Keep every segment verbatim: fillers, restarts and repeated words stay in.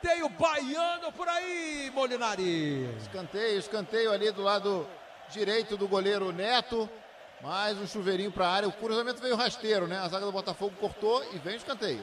escanteio baiano por aí, Molinari. Escanteio, escanteio ali do lado direito do goleiro Neto. Mais um chuveirinho para a área. O cruzamento veio rasteiro, né? A zaga do Botafogo cortou e vem o escanteio.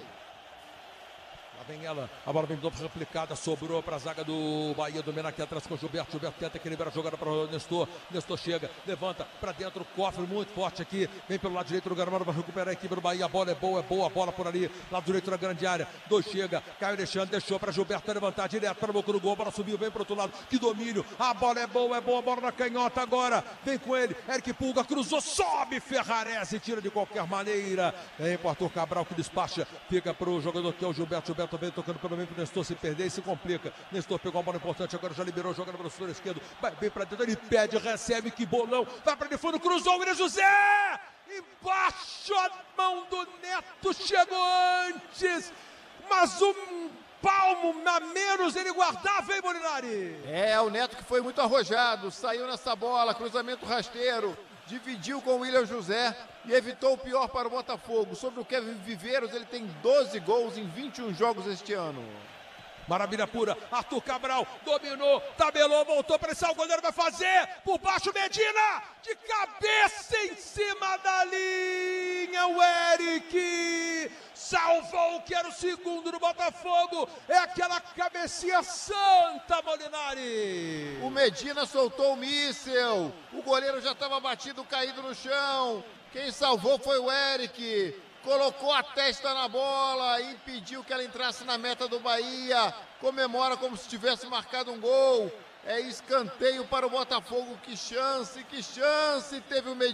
Lá vem ela, a bola vem de novo replicada, sobrou para a zaga do Bahia, domina aqui atrás com o Gilberto, Gilberto tenta equilibrar a jogada para o Nestor, Nestor chega, levanta para dentro, cofre muito forte aqui, vem pelo lado direito do Gramado, vai recuperar a equipe do Bahia, a bola é boa, é boa, a bola por ali, lado direito da grande área, dois chega, Caio Alexandre deixou para Gilberto levantar direto para o boca do gol, a bola subiu, vem para o outro lado, que domínio, a bola é boa, é boa, a bola na canhota agora, vem com ele, Eric Pulga, cruzou, sobe Ferrarese, tira de qualquer maneira, vem para o Arthur Cabral que despacha, fica para o jogador que é o Gilberto, Gilberto também tocando pelo meio para o Nestor, se perder e se complica. Nestor pegou uma bola importante, agora já liberou, jogando para o setor esquerdo, vai bem para dentro, ele pede, recebe, que bolão, vai para de fundo, cruzou, William José! Embaixo a mão do Neto, chegou antes, mas um palmo a menos ele guardava, hein, Molinari? É, o Neto que foi muito arrojado, saiu nessa bola, cruzamento rasteiro, dividiu com o William José e evitou o pior para o Botafogo. Sobre o Kevin Viveiros, ele tem doze gols em vinte e um jogos este ano. Maravilha pura, Arthur Cabral dominou, tabelou, voltou para esse o goleiro vai fazer, por baixo Medina, de cabeça em cima da linha, o Eric salvou o que era o segundo do Botafogo, é aquela cabecinha santa, Molinari. O Medina soltou o míssel, o goleiro já estava batido, caído no chão, quem salvou foi o Eric. Colocou a testa na bola, impediu que ela entrasse na meta do Bahia, comemora como se tivesse marcado um gol. É escanteio para o Botafogo, que chance, que chance teve o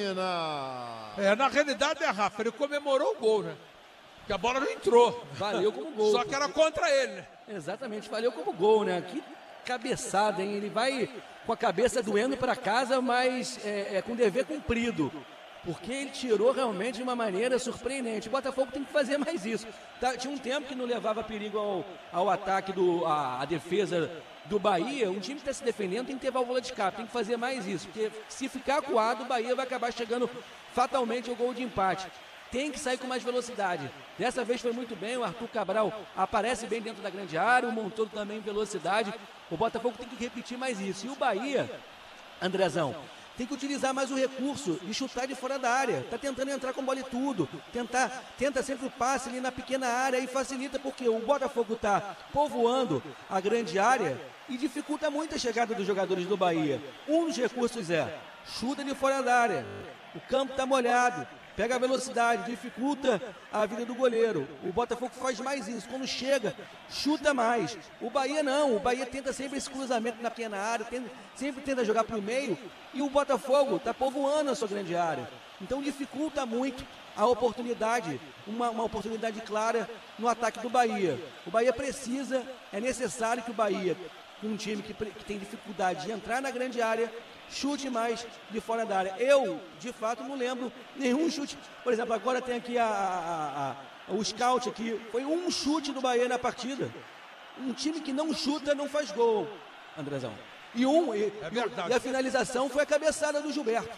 Medina. É, na realidade, é, Rafa, ele comemorou o gol, né? Porque a bola não entrou. Valeu como gol. Só que era contra ele, né? Exatamente, valeu como gol, né? Que cabeçada, hein? Ele vai com a cabeça doendo para casa, mas é, é com dever cumprido. Porque ele tirou realmente de uma maneira surpreendente. O Botafogo tem que fazer mais isso. Tá, tinha um tempo que não levava perigo ao, ao ataque, do, a, a defesa do Bahia. Um time que está se defendendo tem que ter válvula de escape, tem que fazer mais isso. Porque se ficar acuado, o Bahia vai acabar chegando fatalmente ao gol de empate. Tem que sair com mais velocidade. Dessa vez foi muito bem, o Arthur Cabral aparece bem dentro da grande área, o Montoro também em velocidade. O Botafogo tem que repetir mais isso. E o Bahia, Andrezão, tem que utilizar mais o recurso de chutar de fora da área. Tá tentando entrar com bola e tudo. Tentar, tenta sempre o passe ali na pequena área e facilita porque o Botafogo tá povoando a grande área e dificulta muito a chegada dos jogadores do Bahia. Um dos recursos é chuta de fora da área. O campo tá molhado. Pega a velocidade, dificulta a vida do goleiro. O Botafogo faz mais isso. Quando chega, chuta mais. O Bahia não. O Bahia tenta sempre esse cruzamento na pequena área, tenta, sempre tenta jogar para o meio. E o Botafogo está povoando a sua grande área. Então dificulta muito a oportunidade, uma, uma oportunidade clara no ataque do Bahia. O Bahia precisa, é necessário que o Bahia, um time que, que tem dificuldade de entrar na grande área, chute mais de fora da área. Eu, de fato, não lembro nenhum chute. Por exemplo, agora tem aqui a, a, a, o scout aqui. Foi um chute do Bahia na partida. Um time que não chuta não faz gol, Andrezão. E, um, e, é verdade. E a finalização foi a cabeçada do Gilberto.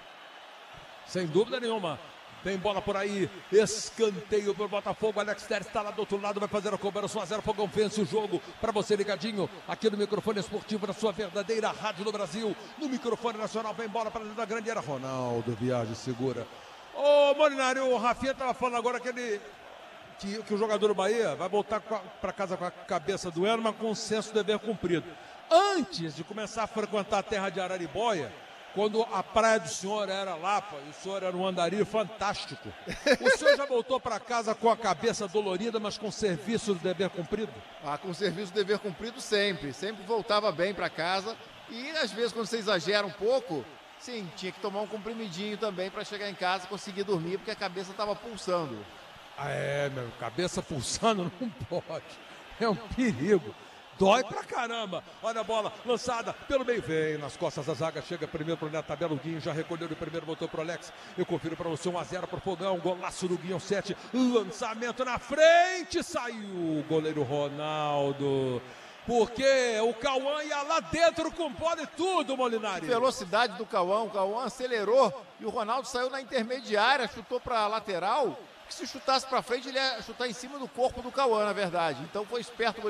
Sem dúvida nenhuma. Tem bola por aí, escanteio pro Botafogo, Alex Telles está lá do outro lado, vai fazer a cobrança, um a zero, Fogão vence o jogo, para você ligadinho, aqui no microfone esportivo, na sua verdadeira rádio do Brasil, no microfone nacional, vem bola para dentro da grande área, Ronaldo, viagem segura. Ô Molinari, o Rafinha estava falando agora que ele, que, que o jogador do Bahia vai voltar para casa com a cabeça doendo, mas com um senso de dever cumprido. Antes de começar a frequentar a terra de Araribóia, quando a praia do senhor era Lapa e o senhor era um andarilho fantástico, o senhor já voltou para casa com a cabeça dolorida, mas com serviço de dever cumprido? Ah, com serviço de dever cumprido sempre, sempre voltava bem para casa e às vezes quando você exagera um pouco, sim, tinha que tomar um comprimidinho também para chegar em casa e conseguir dormir porque a cabeça estava pulsando. Ah, é, meu, cabeça pulsando não pode, é um perigo. Dói pra caramba. Olha a bola lançada pelo meio. Vem nas costas da zaga. Chega primeiro pro Neto. Tabela o Guinho. Já recolheu de primeiro. Voltou pro Alex. Eu confiro pra você. um a zero pro Fogão. Golaço do Guinho. sete. Lançamento na frente. Saiu o goleiro Ronaldo. Porque o Cauã ia lá dentro com bola e tudo, Molinari. Velocidade do Cauã. O Cauã acelerou. E o Ronaldo saiu na intermediária. Chutou pra lateral. Que se chutasse pra frente, ele ia chutar em cima do corpo do Cauã, na verdade. Então foi esperto o